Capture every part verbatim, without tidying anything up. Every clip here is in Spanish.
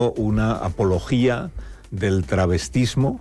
una apología del travestismo,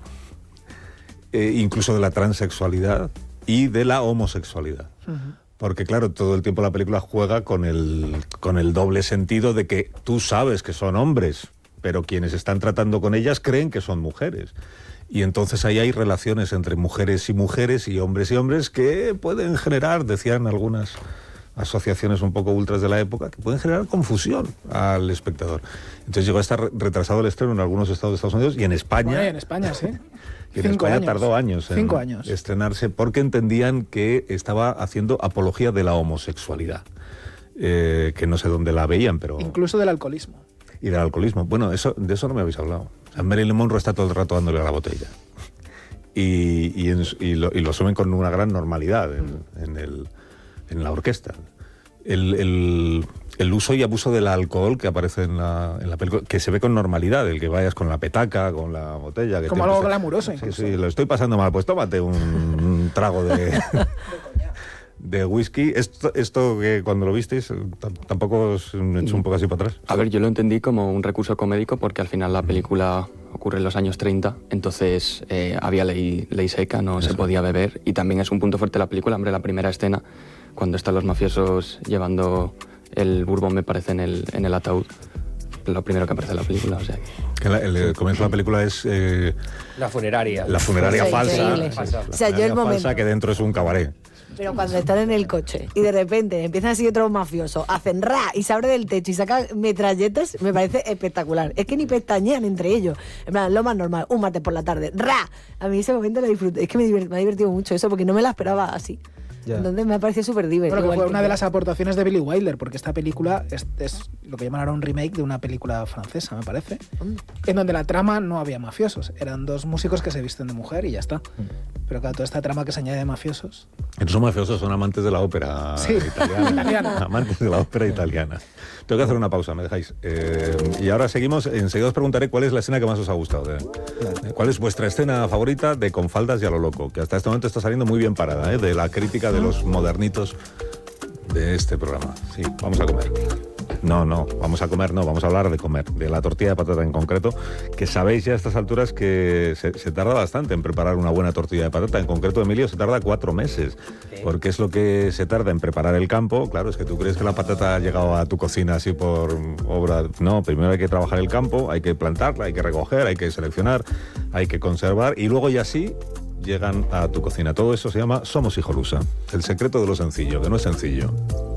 eh, incluso de la transexualidad y de la homosexualidad. Uh-huh. Porque, claro, todo el tiempo la película juega con el, con el doble sentido de que tú sabes que son hombres, pero quienes están tratando con ellas creen que son mujeres. Y entonces ahí hay relaciones entre mujeres y mujeres y hombres y hombres que pueden generar, decían algunas asociaciones un poco ultras de la época, que pueden generar confusión al espectador. Entonces llegó a estar retrasado el estreno en algunos estados de Estados Unidos y en España... Bueno, en España, sí. Y en Cinco España años. tardó años en Cinco años. estrenarse porque entendían que estaba haciendo apología de la homosexualidad. Eh, que no sé dónde la veían, pero... Incluso del alcoholismo. Y del alcoholismo. Bueno, eso, de eso no me habéis hablado. O sea, Marilyn Monroe está todo el rato dándole a la botella. Y, y, en, y, lo, y lo asumen con una gran normalidad en, en, el, en la orquesta. El, el, el uso y abuso del alcohol que aparece en la, en la película, que se ve con normalidad, el que vayas con la petaca, con la botella... Que Como algo glamuroso, incluso. Sí, sí, lo estoy pasando mal, pues tómate un, un trago de... de whisky. Esto, esto que cuando lo visteis tampoco os echó un poco así para atrás. A ver, yo lo entendí como un recurso comédico porque al final la película ocurre en los años treinta, entonces eh, había ley, ley seca, no Eso. se podía beber, y también es un punto fuerte de la película. Hombre, la primera escena, cuando están los mafiosos llevando el bourbon, me parece, en el, en el ataúd, lo primero que aparece en la película, o sea que... que la, el, el comienzo de la película es... Eh, la funeraria. La funeraria sí, falsa. Increíble. Sí, la o sea, yo el momento... falsa que dentro es un cabaret. Pero cuando están en el coche y de repente empiezan así otros mafiosos, hacen ra y se abre del techo y sacan metralletas, me parece espectacular. Es que ni pestañean entre ellos. En plan, lo más normal, un martes por la tarde, ra. A mí ese momento lo disfruté. Es que me, divert, me ha divertido mucho eso porque no me la esperaba así. Ya. Entonces me ha parecido súper divertido. Bueno, que fue una de las aportaciones de Billy Wilder, porque esta película es, es lo que llaman ahora un remake de una película francesa, me parece, mm. en donde la trama no había mafiosos, eran dos músicos que se visten de mujer y ya está. Mm. Pero claro, toda esta trama que se añade de mafiosos... No son mafiosos, son amantes de la ópera sí. italiana. italiana. Amantes de la ópera italiana. Tengo que hacer una pausa, ¿me dejáis? Eh, y ahora seguimos, enseguida os preguntaré cuál es la escena que más os ha gustado. De, de, ¿Cuál es vuestra escena favorita de Con faldas y a lo loco? Que hasta este momento está saliendo muy bien parada, ¿eh? De la crítica de los modernitos de este programa. Sí, vamos a comer. No, no, vamos a comer, no, vamos a hablar de comer, de la tortilla de patata en concreto, que sabéis ya a estas alturas que se, se tarda bastante en preparar una buena tortilla de patata. En concreto, Emilio, se tarda cuatro meses, ¿sí? Porque es lo que se tarda en preparar el campo. Claro, es que tú crees que la patata ha llegado a tu cocina así por obra... No, primero hay que trabajar el campo, hay que plantarla, hay que recoger, hay que seleccionar, hay que conservar, y luego ya sí llegan a tu cocina. Todo eso se llama Somos Hijolusa, el secreto de lo sencillo, que no es sencillo.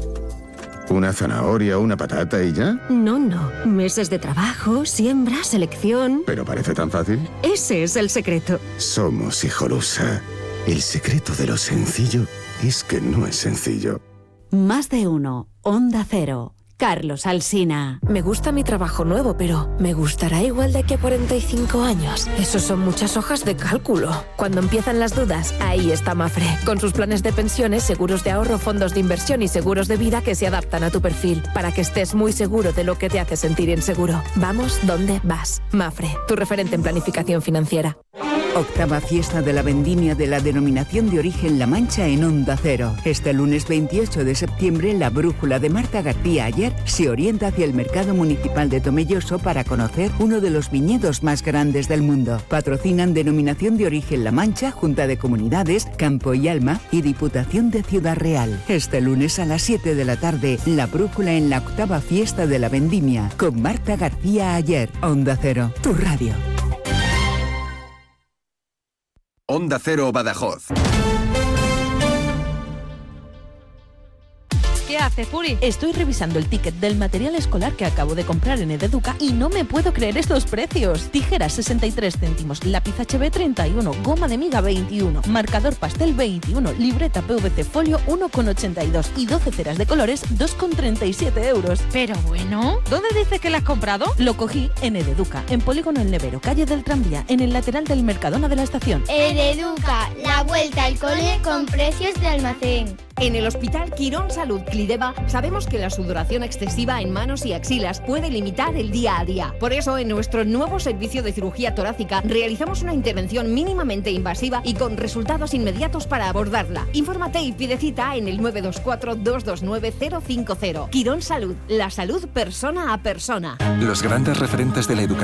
¿Una zanahoria, una patata y ya? No, no. Meses de trabajo, siembra, selección... ¿Pero parece tan fácil? Ese es el secreto. Somos Hijolusa. El secreto de lo sencillo es que no es sencillo. Más de uno. Onda Cero. Carlos Alsina. Me gusta mi trabajo nuevo, pero ¿me gustará igual de aquí a cuarenta y cinco años? Esos son muchas hojas de cálculo. Cuando empiezan las dudas, ahí está Mafre. Con sus planes de pensiones, seguros de ahorro, fondos de inversión y seguros de vida que se adaptan a tu perfil, para que estés muy seguro de lo que te hace sentir inseguro. Vamos donde vas. Mafre, tu referente en planificación financiera. Octava fiesta de la vendimia de la denominación de origen La Mancha en Onda Cero. Este lunes veintiocho de septiembre, la brújula de Marta García Ayer se orienta hacia el mercado municipal de Tomelloso para conocer uno de los viñedos más grandes del mundo. Patrocinan Denominación de Origen La Mancha, Junta de Comunidades, Campo y Alma y Diputación de Ciudad Real. Este lunes a las siete de la tarde, la brújula en la octava fiesta de la vendimia con Marta García Ayer. Onda Cero, tu radio. Onda Cero Badajoz. ¿Qué haces, Puri? Estoy revisando el ticket del material escolar que acabo de comprar en Ededuca y no me puedo creer estos precios. Tijeras sesenta y tres céntimos, lápiz H B treinta y uno, goma de miga veintiuno, marcador pastel veintiuno, libreta P V C folio uno con ochenta y dos y doce ceras de colores dos con treinta y siete euros. Pero bueno, ¿dónde dice que la has comprado? Lo cogí en Ededuca, en Polígono El Nevero, calle del Tranvía, en el lateral del Mercadona de la estación. Ededuca, la vuelta al cole con precios de almacén. En el Hospital Quirón Salud Clideba sabemos que la sudoración excesiva en manos y axilas puede limitar el día a día. Por eso, en nuestro nuevo servicio de cirugía torácica realizamos una intervención mínimamente invasiva y con resultados inmediatos para abordarla. Infórmate y pide cita en el nueve dos cuatro, dos dos nueve, cero cinco cero. Quirón Salud, la salud persona a persona. Los grandes referentes de la educación